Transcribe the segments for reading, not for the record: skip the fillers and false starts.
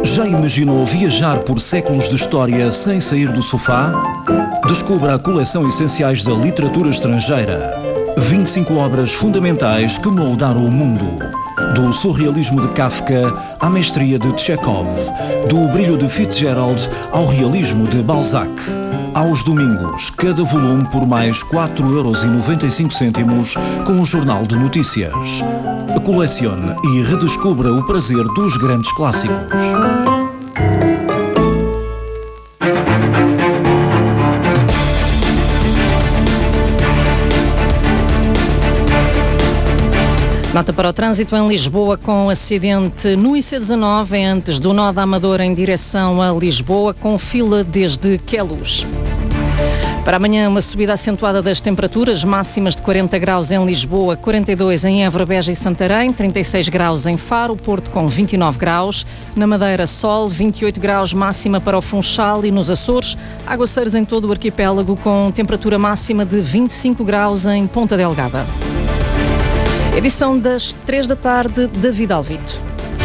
Já imaginou viajar por séculos de história sem sair do sofá? Descubra a coleção Essenciais da Literatura Estrangeira. 25 obras fundamentais que moldaram o mundo. Do surrealismo de Kafka à mestria de Chekhov. Do brilho de Fitzgerald ao realismo de Balzac. Aos domingos, cada volume por mais 4,95€ com o Jornal de Notícias. Colecione e redescubra o prazer dos grandes clássicos. Nota para o trânsito em Lisboa com acidente no IC19 antes do nó da Amadora em direção a Lisboa com fila desde Queluz. Para amanhã, uma subida acentuada das temperaturas, máximas de 40 graus em Lisboa, 42 em Évora, Beja e Santarém, 36 graus em Faro, Porto com 29 graus, na Madeira sol, 28 graus máxima para o Funchal e nos Açores, aguaceiros em todo o arquipélago com temperatura máxima de 25 graus em Ponta Delgada. Edição das 3 da tarde, David Alvito.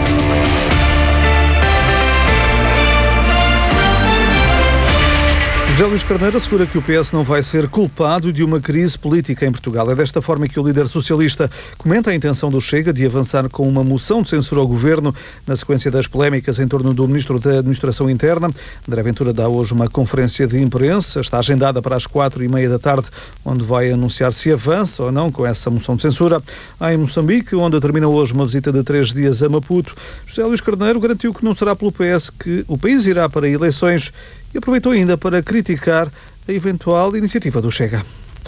José Luís Carneiro assegura que o PS não vai ser culpado de uma crise política em Portugal. É desta forma que o líder socialista comenta a intenção do Chega de avançar com uma moção de censura ao governo na sequência das polémicas em torno do ministro da Administração Interna. André Ventura dá hoje uma conferência de imprensa, está agendada para as 4h30 da tarde, onde vai anunciar se avança ou não com essa moção de censura. Em Moçambique, onde termina hoje uma visita de 3 dias a Maputo, José Luís Carneiro garantiu que não será pelo PS que o país irá para eleições e aproveitou ainda para criticar a eventual iniciativa do Chega.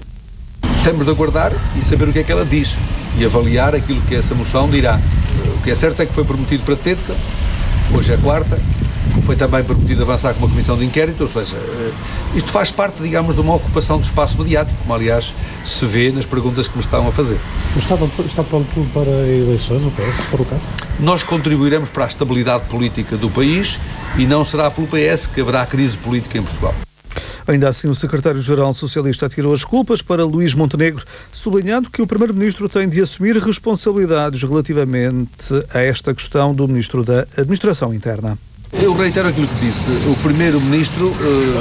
Temos de aguardar e saber o que é que ela diz e avaliar aquilo que essa moção dirá. O que é certo é que foi prometido para terça, hoje é quarta, foi também prometido avançar com uma comissão de inquérito, ou seja, isto faz parte, digamos, de uma ocupação do espaço mediático, como aliás se vê nas perguntas que me estão a fazer. Mas está pronto para eleições, o PS, se for o caso? Nós contribuiremos para a estabilidade política do país e não será pelo PS que haverá crise política em Portugal. Ainda assim, o secretário-geral socialista atirou as culpas para Luís Montenegro, sublinhando que o primeiro-ministro tem de assumir responsabilidades relativamente a esta questão do ministro da Administração Interna. Eu reitero aquilo que disse. O primeiro-ministro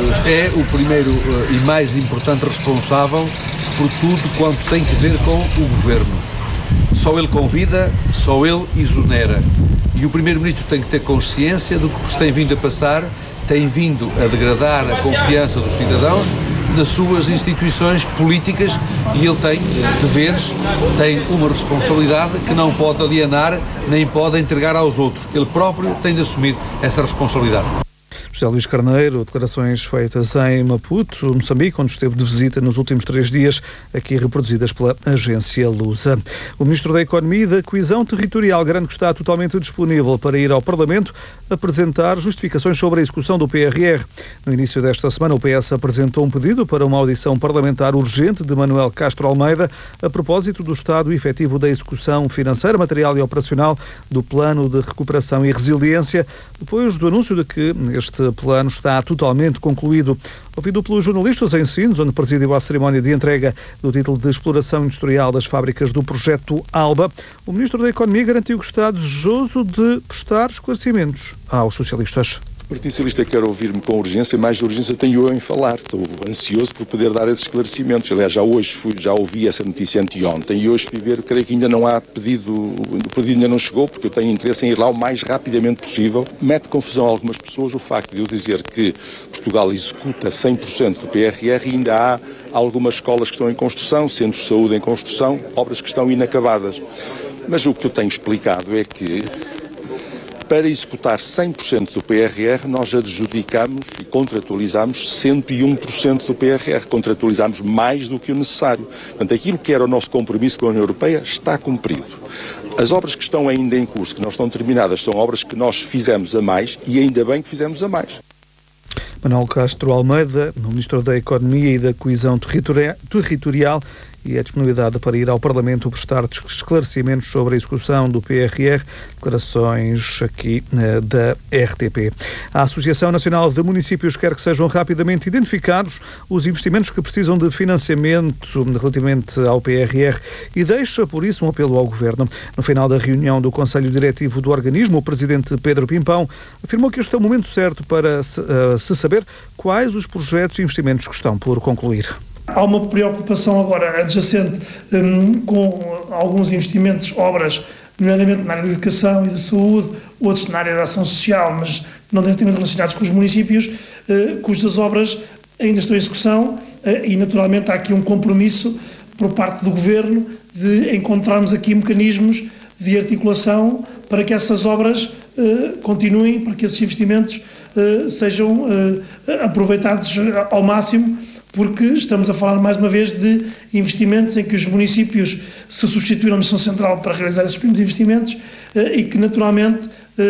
é o primeiro e mais importante responsável por tudo quanto tem que ver com o governo. Só ele convida, só ele exonera. E o primeiro-ministro tem que ter consciência do que se tem vindo a passar, tem vindo a degradar a confiança dos cidadãos nas suas instituições políticas e ele tem deveres, tem uma responsabilidade que não pode alienar nem pode entregar aos outros. Ele próprio tem de assumir essa responsabilidade. José Luís Carneiro, declarações feitas em Maputo, Moçambique, onde esteve de visita nos últimos 3 dias, aqui reproduzidas pela agência Lusa. O Ministro da Economia e da Coesão Territorial garante que está totalmente disponível para ir ao Parlamento apresentar justificações sobre a execução do PRR. No início desta semana, o PS apresentou um pedido para uma audição parlamentar urgente de Manuel Castro Almeida a propósito do estado efetivo da execução financeira, material e operacional do Plano de Recuperação e Resiliência, depois do anúncio de que este plano está totalmente concluído. Ouvido pelos jornalistas em Sines, onde presidiu a cerimónia de entrega do título de exploração industrial das fábricas do projeto ALBA, o Ministro da Economia garantiu que está desejoso de prestar esclarecimentos aos socialistas. O Partido Socialista quer ouvir-me com urgência, mais urgência tenho eu em falar. Estou ansioso por poder dar esses esclarecimentos. Aliás, já ouvi essa notícia anteontem e hoje fui ver, creio que ainda não há pedido, o pedido ainda não chegou, porque eu tenho interesse em ir lá o mais rapidamente possível. Mete confusão a algumas pessoas o facto de eu dizer que Portugal executa 100% do PRR e ainda há algumas escolas que estão em construção, centros de saúde em construção, obras que estão inacabadas. Mas o que eu tenho explicado é que para executar 100% do PRR, nós adjudicamos e contratualizamos 101% do PRR. Contratualizamos mais do que o necessário. Portanto, aquilo que era o nosso compromisso com a União Europeia está cumprido. As obras que estão ainda em curso, que não estão terminadas, são obras que nós fizemos a mais e ainda bem que fizemos a mais. Manuel Castro Almeida, Ministro da Economia e da Coesão Territorial, e a disponibilidade para ir ao Parlamento prestar esclarecimentos sobre a execução do PRR. Declarações aqui da RTP. A Associação Nacional de Municípios quer que sejam rapidamente identificados os investimentos que precisam de financiamento relativamente ao PRR e deixa, por isso, um apelo ao Governo. No final da reunião do Conselho Diretivo do organismo, o presidente Pedro Pimpão afirmou que este é o momento certo para se saber quais os projetos e investimentos que estão por concluir. Há uma preocupação agora adjacente com alguns investimentos, obras, nomeadamente na área da educação e da saúde, outros na área da ação social, mas não diretamente relacionados com os municípios, cujas obras ainda estão em execução e, naturalmente, há aqui um compromisso por parte do Governo de encontrarmos aqui mecanismos de articulação para que essas obras continuem, para que esses investimentos sejam aproveitados ao máximo, porque estamos a falar mais uma vez de investimentos em que os municípios se substituíram na Administração Central para realizar esses primeiros investimentos e que naturalmente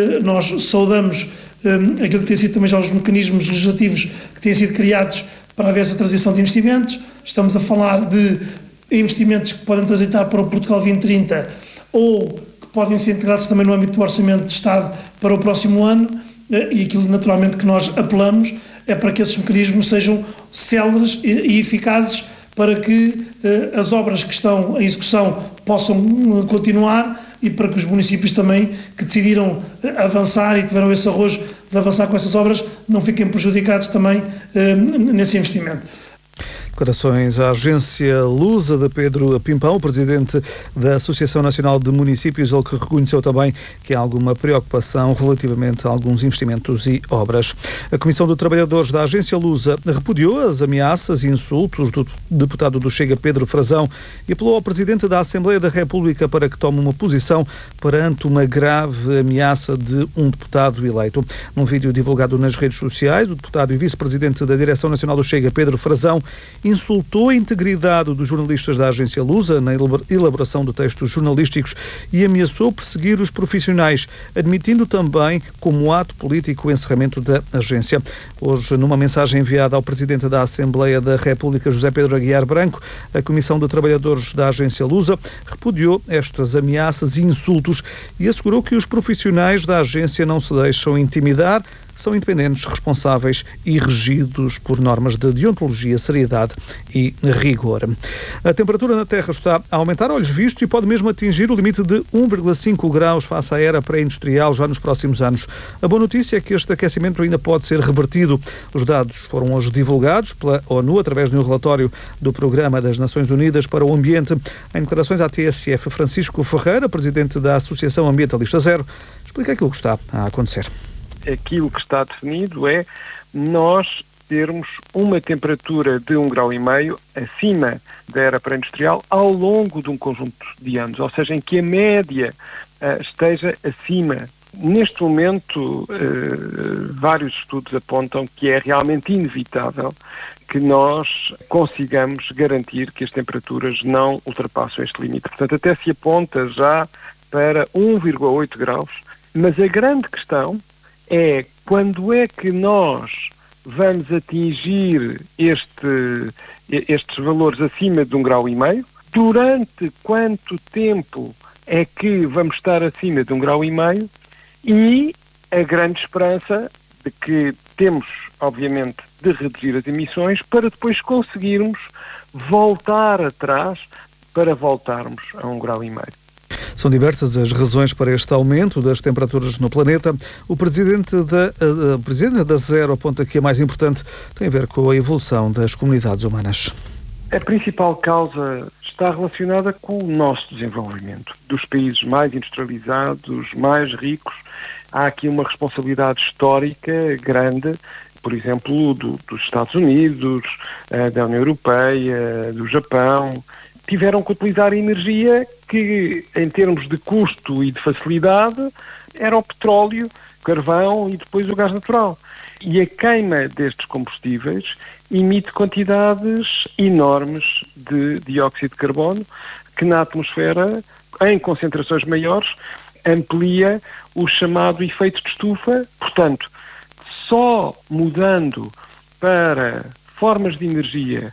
nós saudamos aquilo que tem sido também já os mecanismos legislativos que têm sido criados para haver essa transição de investimentos. Estamos a falar de investimentos que podem transitar para o Portugal 2030 ou que podem ser integrados também no âmbito do Orçamento de Estado para o próximo ano e aquilo naturalmente que nós apelamos é para que esses mecanismos sejam céleres e eficazes para que as obras que estão em execução possam continuar e para que os municípios também que decidiram avançar e tiveram esse arrojo de avançar com essas obras não fiquem prejudicados também nesse investimento. Declarações à agência Lusa de Pedro Pimpão, presidente da Associação Nacional de Municípios, ele que reconheceu também que há alguma preocupação relativamente a alguns investimentos e obras. A Comissão de Trabalhadores da agência Lusa repudiou as ameaças e insultos do deputado do Chega, Pedro Frazão, e apelou ao presidente da Assembleia da República para que tome uma posição perante uma grave ameaça de um deputado eleito. Num vídeo divulgado nas redes sociais, o deputado e vice-presidente da Direção Nacional do Chega, Pedro Frazão, insultou a integridade dos jornalistas da agência Lusa na elaboração de textos jornalísticos e ameaçou perseguir os profissionais, admitindo também como ato político o encerramento da agência. Hoje, numa mensagem enviada ao presidente da Assembleia da República, José Pedro Aguiar Branco, a Comissão de Trabalhadores da agência Lusa repudiou estas ameaças e insultos e assegurou que os profissionais da agência não se deixam intimidar, são independentes, responsáveis e regidos por normas de deontologia, seriedade e rigor. A temperatura na Terra está a aumentar a olhos vistos e pode mesmo atingir o limite de 1,5 graus face à era pré-industrial já nos próximos anos. A boa notícia é que este aquecimento ainda pode ser revertido. Os dados foram hoje divulgados pela ONU através de um relatório do Programa das Nações Unidas para o Ambiente. Em declarações à TSF, Francisco Ferreira, presidente da Associação Ambientalista Zero, explica aquilo que está a acontecer. Aquilo que está definido é nós termos uma temperatura de 1,5 graus acima da era pré-industrial ao longo de um conjunto de anos, ou seja, em que a média esteja acima. Neste momento, vários estudos apontam que é realmente inevitável que nós consigamos garantir que as temperaturas não ultrapassem este limite. Portanto, até se aponta já para 1,8 graus, mas a grande questão é quando é que nós vamos atingir estes valores acima de 1,5 graus, durante quanto tempo é que vamos estar acima de 1,5 graus e a grande esperança de que temos, obviamente, de reduzir as emissões para depois conseguirmos voltar atrás para voltarmos a 1,5 graus. São diversas as razões para este aumento das temperaturas no planeta. O presidente da Zero aponta que a mais importante tem a ver com a evolução das comunidades humanas. A principal causa está relacionada com o nosso desenvolvimento. Dos países mais industrializados, mais ricos, há aqui uma responsabilidade histórica grande, por exemplo, dos Estados Unidos, da União Europeia, do Japão. Tiveram que utilizar energia que, em termos de custo e de facilidade, era o petróleo, o carvão e depois o gás natural. E a queima destes combustíveis emite quantidades enormes de dióxido de carbono que na atmosfera, em concentrações maiores, amplia o chamado efeito de estufa. Portanto, só mudando para formas de energia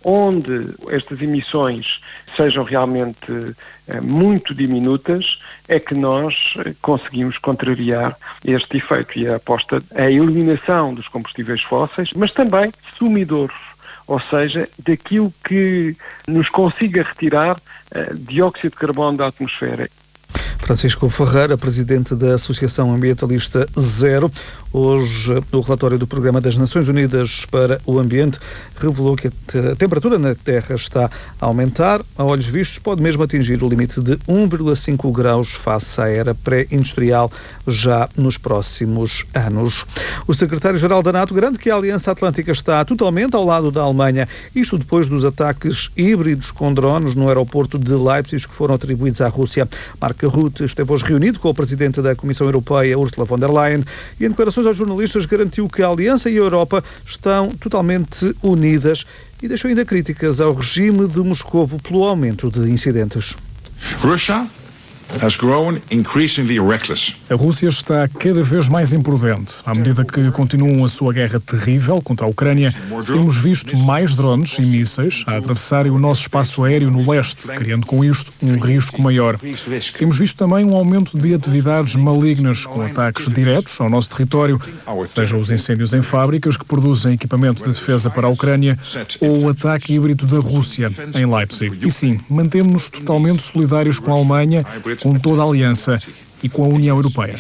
onde estas emissões sejam realmente muito diminutas, é que nós conseguimos contrariar este efeito. E a aposta é a eliminação dos combustíveis fósseis, mas também sumidouros, ou seja, daquilo que nos consiga retirar dióxido de carbono da atmosfera. Francisco Ferreira, presidente da Associação Ambientalista Zero. Hoje, o relatório do Programa das Nações Unidas para o Ambiente revelou que a temperatura na Terra está a aumentar. A olhos vistos, pode mesmo atingir o limite de 1,5 graus face à era pré-industrial já nos próximos anos. O secretário-geral da NATO garante que a Aliança Atlântica está totalmente ao lado da Alemanha. Isto depois dos ataques híbridos com drones no aeroporto de Leipzig que foram atribuídos à Rússia. Mark Rutte esteve hoje reunido com o presidente da Comissão Europeia, Ursula von der Leyen, e em declarações aos jornalistas garantiu que a Aliança e a Europa estão totalmente unidas e deixou ainda críticas ao regime de Moscovo pelo aumento de incidentes. Russia has grown increasingly reckless. A Rússia está cada vez mais imprudente. À medida que continuam a sua guerra terrível contra a Ucrânia, temos visto mais drones e mísseis a atravessarem o nosso espaço aéreo no leste, criando com isto um risco maior. Temos visto também um aumento de atividades malignas com ataques diretos ao nosso território, seja os incêndios em fábricas que produzem equipamento de defesa para a Ucrânia ou o ataque híbrido da Rússia em Leipzig. E sim, mantemos-nos totalmente solidários com a Alemanha, com toda a Aliança e com a União Europeia.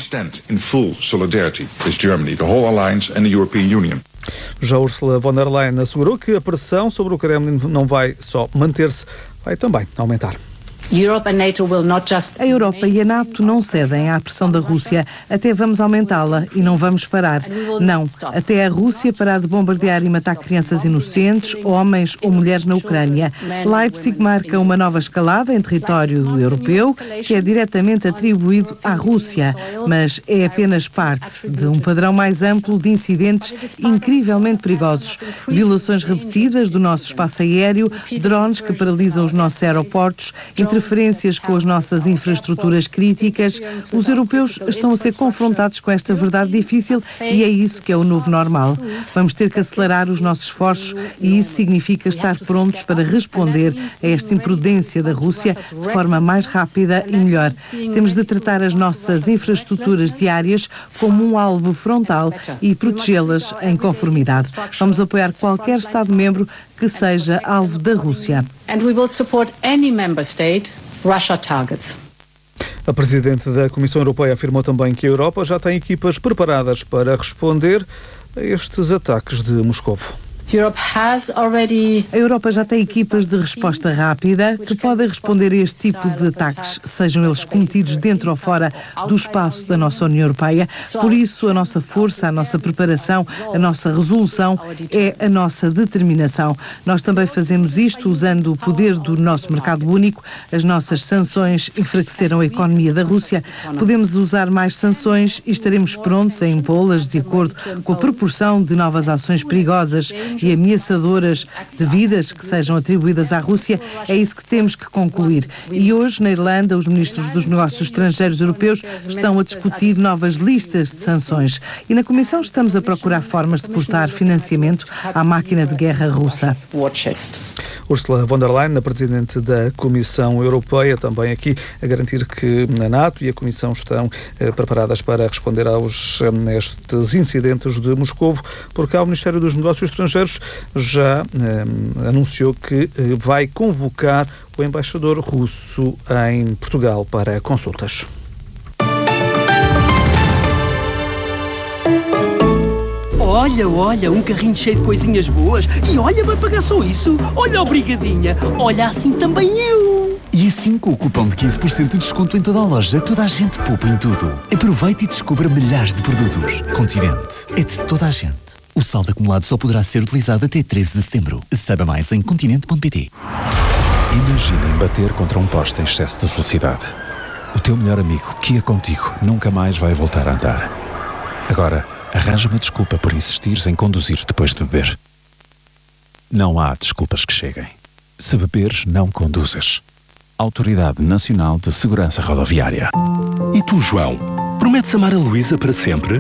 Já Ursula von der Leyen assegurou que a pressão sobre o Kremlin não vai só manter-se, vai também aumentar. A Europa e a NATO não cedem à pressão da Rússia. Até vamos aumentá-la e não vamos parar. Não. Até a Rússia parar de bombardear e matar crianças inocentes, homens ou mulheres na Ucrânia. Leipzig marca uma nova escalada em território europeu que é diretamente atribuído à Rússia, mas é apenas parte de um padrão mais amplo de incidentes incrivelmente perigosos. Violações repetidas do nosso espaço aéreo, drones que paralisam os nossos aeroportos, interferências com as nossas infraestruturas críticas. Os europeus estão a ser confrontados com esta verdade difícil e é isso que é o novo normal. Vamos ter que acelerar os nossos esforços e isso significa estar prontos para responder a esta imprudência da Rússia de forma mais rápida e melhor. Temos de tratar as nossas infraestruturas diárias como um alvo frontal e protegê-las em conformidade. Vamos apoiar qualquer Estado-membro que seja alvo da Rússia. A Presidente da Comissão Europeia afirmou também que a Europa já tem equipas preparadas para responder a estes ataques de Moscovo. A Europa já tem equipas de resposta rápida que podem responder a este tipo de ataques, sejam eles cometidos dentro ou fora do espaço da nossa União Europeia. Por isso, a nossa força, a nossa preparação, a nossa resolução é a nossa determinação. Nós também fazemos isto usando o poder do nosso mercado único. As nossas sanções enfraqueceram a economia da Rússia. Podemos usar mais sanções e estaremos prontos a impô-las de acordo com a proporção de novas ações perigosas e ameaçadoras de vidas que sejam atribuídas à Rússia. É isso que temos que concluir. E hoje, na Irlanda, os ministros dos negócios estrangeiros europeus estão a discutir novas listas de sanções. E na Comissão estamos a procurar formas de cortar financiamento à máquina de guerra russa. Ursula von der Leyen, a Presidente da Comissão Europeia, também aqui a garantir que a NATO e a Comissão estão preparadas para responder aos estes incidentes de Moscovo, porque o Ministério dos Negócios Estrangeiros já anunciou que vai convocar o embaixador russo em Portugal para consultas. Olha, um carrinho cheio de coisinhas boas. E olha, vai pagar só isso. Olha, obrigadinha. Olha, assim também eu. E assim, com o cupom de 15% de desconto em toda a loja, toda a gente poupa em tudo. Aproveite e descubra milhares de produtos. Continente é de toda a gente. O saldo acumulado só poderá ser utilizado até 13 de setembro. Saiba mais em continente.pt. Imaginem bater contra um poste em excesso de velocidade. O teu melhor amigo, que ia contigo, nunca mais vai voltar a andar. Agora, arranja uma desculpa por insistires em conduzir depois de beber. Não há desculpas que cheguem. Se beberes, não conduzas. Autoridade Nacional de Segurança Rodoviária. E tu, João? Prometes amar a Luísa para sempre?